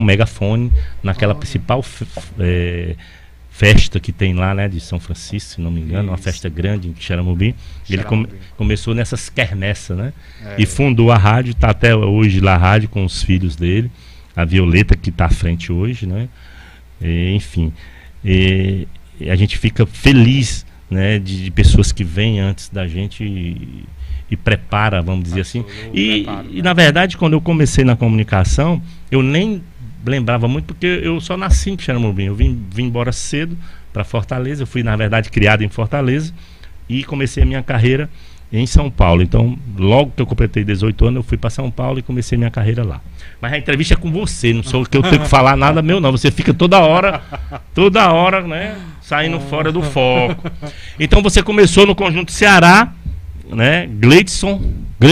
um megafone naquela principal festa que tem lá, né, de São Francisco, se não me engano, uma festa grande em Xaramobi. Ele começou nessas quermessas, né? E fundou a rádio, está até hoje lá a rádio com os filhos dele, a Violeta que está à frente hoje, né? Enfim, a gente fica feliz, né, de pessoas que vêm antes da gente e prepara, vamos dizer assim. E na verdade, quando eu comecei na comunicação, eu nem lembrava muito, porque eu só nasci em Xaramobi. Eu vim embora cedo para Fortaleza. Eu fui, na verdade, criado em Fortaleza e comecei a minha carreira em São Paulo. Então, logo que eu completei 18 anos, eu fui para São Paulo e comecei minha carreira lá. Mas a entrevista é com você, não sou que eu tenho que falar nada meu, não. Você fica toda hora, né, saindo fora do foco. Então, você começou no Conjunto Ceará, né? Gladson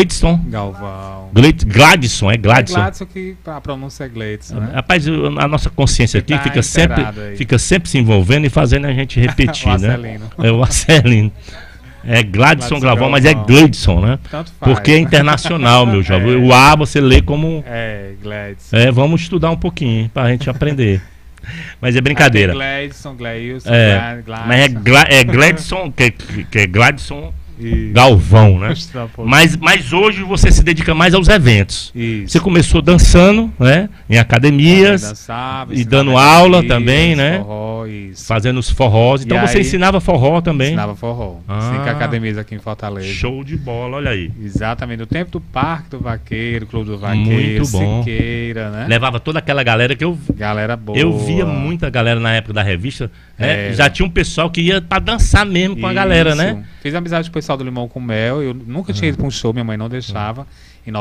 Galvão. Gladson, Gladson, que a pronúncia é Gladson, né? Rapaz, a nossa consciência aqui fica sempre se envolvendo e fazendo a gente repetir, o né? Arcelino. O Arcelino. É Gladson Galvão, mas é Gladson, né? Tanto faz. Porque é internacional, meu jovem. O A você lê como... Gladson. Vamos estudar um pouquinho pra gente aprender. Mas é brincadeira. Gladson, Gleilson, Gladson. Mas é Gladson, que é Gladson Galvão, né? Mas hoje você se dedica mais aos eventos. Isso. Você começou dançando, né? Em academias, dançava, e dando aula também, né? Forró, fazendo os forrós. Então você ensinava forró também? Ensinava forró. 5 academias aqui em Fortaleza. Show de bola, olha aí. Exatamente. No tempo do Parque do Vaqueiro, Clube do Vaqueiro, muito bom. Siqueira, né? Levava toda aquela galera que Galera boa. Eu via muita galera na época da revista, né? Já tinha um pessoal que ia pra dançar mesmo com a galera, né? Fiz amizade com o pessoal do Limão com Mel. Eu nunca tinha ido pra um show, minha mãe não deixava. Em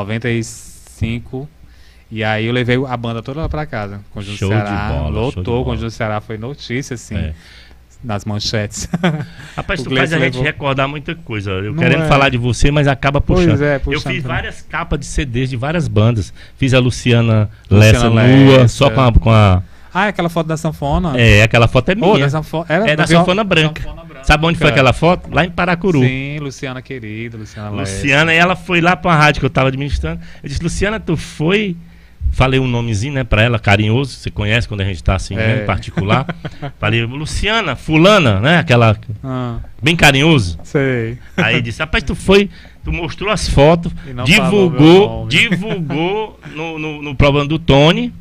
95. E aí eu levei a banda toda lá pra casa. Conjunto Show Ceará. de bola, Lotou. Conjunto Ceará foi notícia, assim. Nas manchetes. Rapaz, tu faz a gente recordar muita coisa. Eu Não querendo falar de você, mas acaba puxando. Puxando. Eu fiz várias capas de CDs de várias bandas. Fiz a Luciana Lessa Lua, só com a... aquela foto da sanfona? Aquela foto é minha. É da sanfona branca. Sabe onde foi aquela foto? Lá em Paracuru. Sim, Luciana querida, Luciana, e ela foi lá pra rádio que eu tava administrando. Eu disse, Luciana, tu foi... Falei um nomezinho, né, pra ela, carinhoso. Você conhece quando a gente tá assim, em particular. Falei, Luciana, fulana, né, aquela... Bem carinhoso. Sei. Aí disse, rapaz, tu mostrou as fotos, divulgou no programa do Tony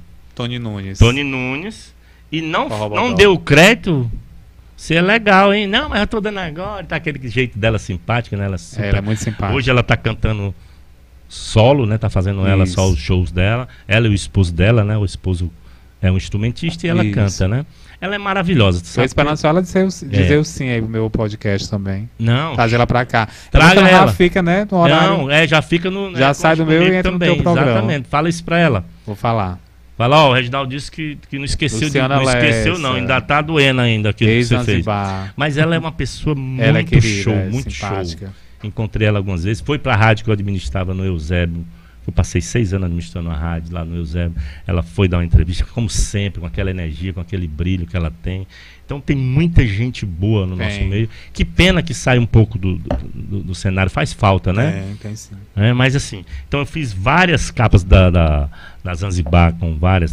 Nunes, e não deu crédito. Você é legal, hein? Não, mas eu tô dando agora. Tá aquele jeito dela simpática, né? Ela é muito simpática. Hoje ela tá cantando solo, né? Tá fazendo ela só os shows dela. Ela e o esposo dela, né? O esposo é um instrumentista e ela canta, né? Ela é maravilhosa. Tô esperando só ela dizer o sim aí pro meu podcast também. Não. Trazer ela pra cá. Traga ela. Já fica, né? No horário. Não, já fica no... Já sai do meu e entra também, no teu programa. Exatamente. Fala isso pra ela. Vou falar. Fala, o Reginaldo disse que não esqueceu não, ainda tá doendo ainda aquilo que você fez. Mas ela é uma pessoa muito querida, show, muito simpática. Show. Encontrei ela algumas vezes, foi pra rádio que eu administrava no Eusébio. Eu passei 6 anos administrando a rádio lá no Eusébio. Ela foi dar uma entrevista, como sempre, com aquela energia, com aquele brilho que ela tem. Então tem muita gente boa no nosso meio. Que pena que sai um pouco do cenário, faz falta, né? Tem sim. Mas assim, então eu fiz várias capas da Zanzibar, com várias.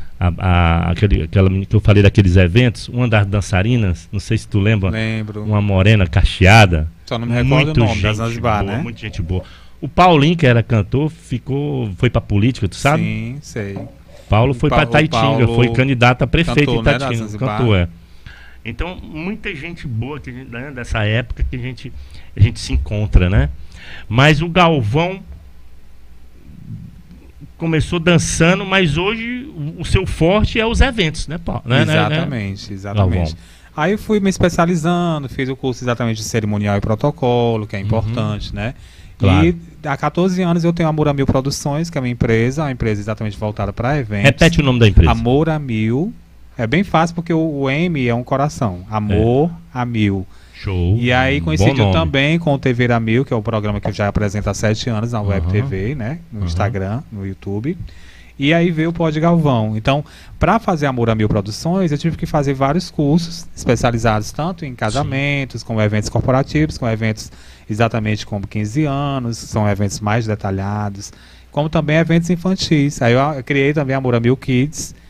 Aquela menina que eu falei daqueles eventos, uma das dançarinas, não sei se tu lembra. Lembro. Uma morena cacheada. Só não me recordo o nome da Zanzibar, né? Muita gente boa. O Paulinho, que era cantor, foi pra política, tu sabe? Sim, sei. Paulo foi pra Taitinga, foi candidato a prefeito em Taitinga. Né, cantor, Então, muita gente boa né, dessa época que a gente se encontra, né? Mas o Galvão começou dançando, mas hoje o seu forte é os eventos, né, Paulo? Exatamente. Galvão. Aí eu fui me especializando, fiz o curso exatamente de cerimonial e protocolo, que é importante, né? Claro. E há 14 anos eu tenho a Amor a Mil Produções, que é uma empresa exatamente voltada para eventos. Repete o nome da empresa. Amor a Mil. É bem fácil porque o M é um coração. Amor a Mil. Show. E aí coincidiu também com o TV a Mil, que é o programa que eu já apresento há 7 anos na Web TV, né? No Instagram, no YouTube. E aí veio o Pod Galvão. Então, para fazer Amor a Mil Produções, eu tive que fazer vários cursos especializados tanto em casamentos, como eventos corporativos, como eventos exatamente como 15 anos, são eventos mais detalhados, como também eventos infantis. Aí eu criei também Amor a Mil Kids,